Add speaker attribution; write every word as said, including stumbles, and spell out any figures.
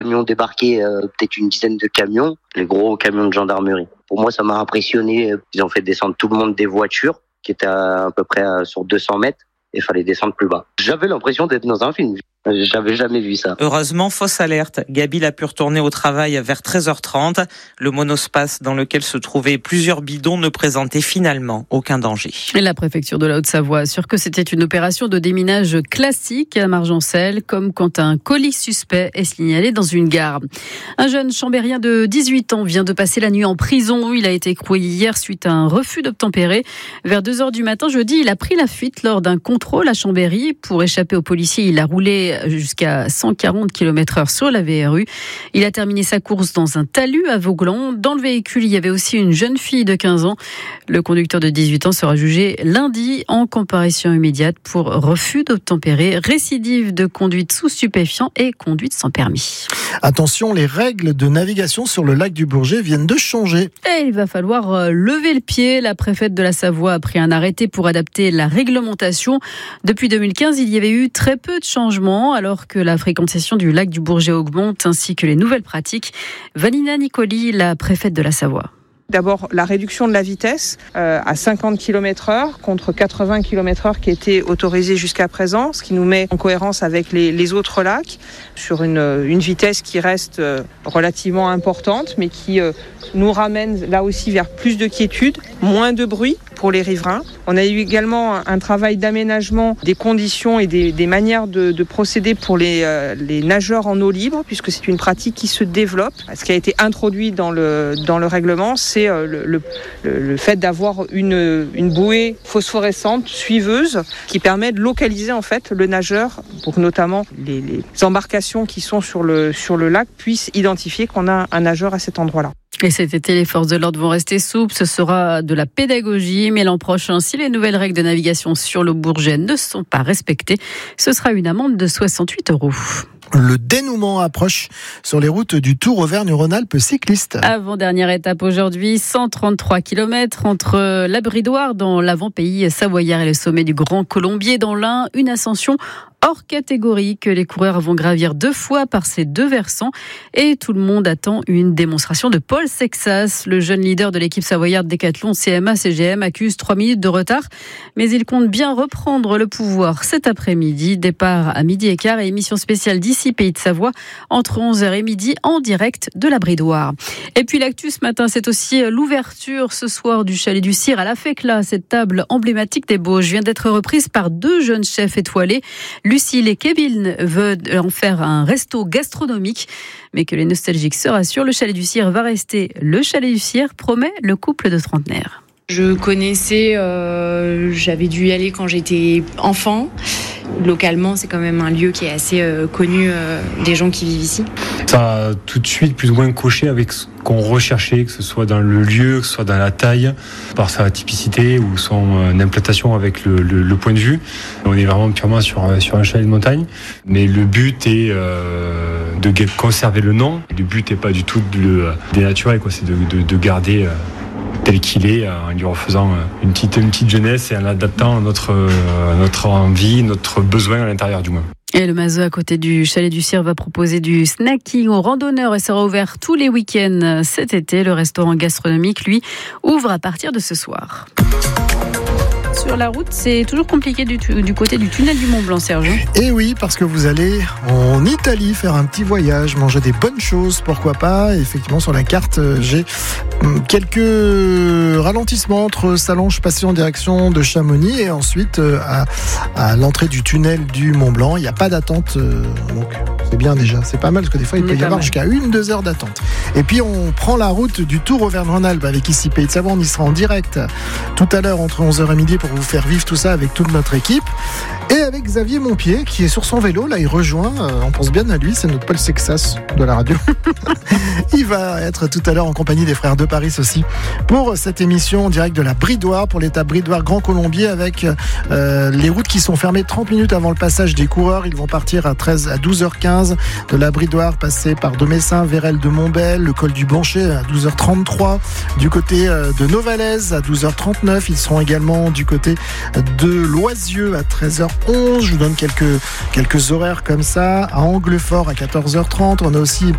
Speaker 1: camions débarqués, euh, peut-être une dizaine de camions, les gros camions de gendarmerie. Pour moi, ça m'a impressionné. Ils ont fait descendre tout le monde des voitures, qui étaient à, à peu près sur deux cents mètres, et il fallait descendre plus bas. J'avais l'impression d'être dans un film. J'avais jamais vu ça.
Speaker 2: Heureusement, fausse alerte. Gabil a pu retourner au travail vers treize heures trente. Le monospace dans lequel se trouvaient plusieurs bidons ne présentait finalement aucun danger.
Speaker 3: Et la préfecture de la Haute-Savoie assure que c'était une opération de déminage classique à Margencel, comme quand un colis suspect est signalé dans une gare. Un jeune chambérien de dix-huit ans vient de passer la nuit en prison. Il a été écroué hier suite à un refus d'obtempérer. Vers deux heures du matin jeudi, il a pris la fuite lors d'un contrôle à Chambéry. Pour échapper aux policiers, il a roulé jusqu'à cent quarante kilomètres heure sur la V R U. Il a terminé sa course dans un talus à Vauglan. Dans le véhicule, il y avait aussi une jeune fille de quinze ans. Le conducteur de dix-huit ans sera jugé lundi en comparution immédiate pour refus d'obtempérer, récidive de conduite sous stupéfiants et conduite sans permis.
Speaker 4: Attention, les règles de navigation sur le lac du Bourget viennent de changer.
Speaker 3: Et il va falloir lever le pied. La préfète de la Savoie a pris un arrêté pour adapter la réglementation. Depuis deux mille quinze, il y avait eu très peu de changements, alors que la fréquentation du lac du Bourget augmente, ainsi que les nouvelles pratiques. Vanina Nicoli, la préfète de la Savoie.
Speaker 5: D'abord, la réduction de la vitesse euh, à cinquante kilomètres heure contre quatre-vingts kilomètres heure qui était autorisée jusqu'à présent, ce qui nous met en cohérence avec les, les autres lacs sur une, une vitesse qui reste euh, relativement importante, mais qui euh, nous ramène là aussi vers plus de quiétude, moins de bruit pour les riverains. On a eu également un travail d'aménagement des conditions et des, des manières de, de procéder pour les, euh, les nageurs en eau libre, puisque c'est une pratique qui se développe. Ce qui a été introduit dans le, dans le règlement, c'est euh, le, le, le fait d'avoir une, une bouée phosphorescente suiveuse qui permet de localiser en fait le nageur pour que notamment les, les embarcations qui sont sur le, sur le lac puissent identifier qu'on a un nageur à cet endroit-là.
Speaker 3: Et cet été, les forces de l'ordre vont rester souples. Ce sera de la pédagogie. Mais l'an prochain, si les nouvelles règles de navigation sur le Bourget ne sont pas respectées, ce sera une amende de soixante-huit euros.
Speaker 4: Le dénouement approche sur les routes du Tour Auvergne-Rhône-Alpes cycliste.
Speaker 3: Avant-dernière étape aujourd'hui, cent trente-trois kilomètres entre la Bridoire dans l'avant-pays savoyard et le sommet du Grand Colombier dans l'Ain. Une ascension hors catégorie que les coureurs vont gravir deux fois par ces deux versants. Et tout le monde attend une démonstration de Paul Sexas. Le jeune leader de l'équipe savoyarde Décathlon C M A C G M accuse trois minutes de retard. Mais il compte bien reprendre le pouvoir cet après-midi. Départ à midi et quart et émission spéciale d'ici Pays de Savoie entre onze heures et midi en direct de la Bridoire. Et puis l'actu ce matin, c'est aussi l'ouverture ce soir du Chalet du Cire à la Fécla. Cette table emblématique des Bauges vient d'être reprise par deux jeunes chefs étoilés. Lucille et Kevin veulent en faire un resto gastronomique, mais que les nostalgiques se rassurent, le Chalet du Cire va rester le Chalet du Cire, promet le couple de trentenaires.
Speaker 6: Je connaissais, euh, j'avais dû y aller quand j'étais enfant. Localement, c'est quand même un lieu qui est assez euh, connu euh, des gens qui vivent ici.
Speaker 7: Ça a tout de suite plus ou moins coché avec ce qu'on recherchait, que ce soit dans le lieu, que ce soit dans la taille, par sa typicité ou son euh, implantation avec le, le, le point de vue. On est vraiment purement sur, sur un chalet de montagne, mais le but est euh, de conserver le nom. Le but n'est pas du tout de le dénaturer, quoi. C'est de, de, de garder... Euh, tel qu'il est, en lui refaisant une petite, une petite jeunesse et en adaptant notre, notre envie, notre besoin à l'intérieur du moins.
Speaker 3: Et le Mazo à côté du Chalet du Cire va proposer du snacking aux randonneurs et sera ouvert tous les week-ends cet été. Le restaurant gastronomique, lui, ouvre à partir de ce soir. Sur la route, c'est toujours compliqué du, du côté du tunnel du Mont Blanc, Serge.
Speaker 4: Et oui, parce que vous allez en Italie faire un petit voyage, manger des bonnes choses, pourquoi pas. Effectivement, sur la carte, j'ai quelques ralentissements entre Sallanches passé en direction de Chamonix et ensuite à, à l'entrée du tunnel du Mont Blanc. Il n'y a pas d'attente, donc c'est bien déjà. C'est pas mal parce que des fois, il peut y avoir jusqu'à une, deux heures d'attente. Et puis, on prend la route du Tour Auvergne-Rhône-Alpes avec ici Pays de Savoie. On y sera en direct tout à l'heure entre onze heures et midi pour vous faire vivre tout ça avec toute notre équipe et avec Xavier Montpied qui est sur son vélo, là il rejoint, euh, on pense bien à lui, c'est notre Paul Sexas de la radio. Il va être tout à l'heure en compagnie des frères de Paris aussi pour cette émission en direct de la Bridoire, pour l'étape Bridoire Grand Colombier avec euh, les routes qui sont fermées trente minutes avant le passage des coureurs. Ils vont partir à, treize, à douze heures quinze de la Bridoire, passer par Domessin, Vérel de Montbel, le col du Bancher à douze heures trente-trois, du côté euh, de Novalaise à douze heures trente-neuf. Ils seront également du côté de Loisieux à treize heures onze. Je vous donne quelques, quelques horaires comme ça. À Anglefort à quatorze heures trente. On a aussi